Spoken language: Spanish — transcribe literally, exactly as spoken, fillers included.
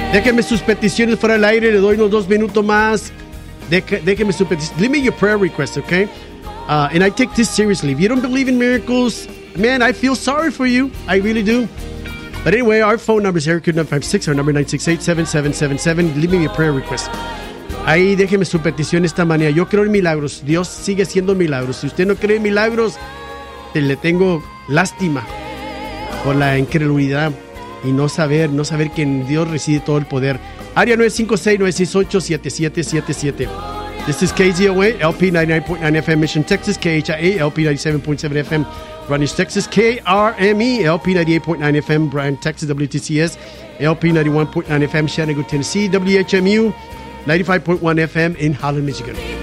Déjenme sus peticiones fuera del aire. Le doy unos dos minutos más. Deje, déjenme sus peticiones. Leave me your prayer request, okay? Uh, and I take this seriously. If you don't believe in miracles, man, I feel sorry for you. I really do. But anyway, our phone number is area code nine five six, our number nine six eight, seven seven seven seven. Leave me your prayer request. Ahí déjeme su petición esta mañana. Yo creo en milagros. Dios sigue haciendo milagros. Si usted no cree en milagros, le tengo lástima por la incredulidad y no saber, no saber que en Dios reside todo el poder. Área nueve cinco seis, nueve seis ocho, siete siete siete siete. This is K Z O A, L P ninety-nine point nine F M, Mission, Texas. K H I A, L P ninety-seven point seven F M, Brownish, Texas. K R M E, L P ninety-eight point nine F M, Bryan, Texas. W T C S, L P ninety-one point nine F M, Chattanooga, Tennessee. W H M U, ninety-five point one F M in Holland, Michigan.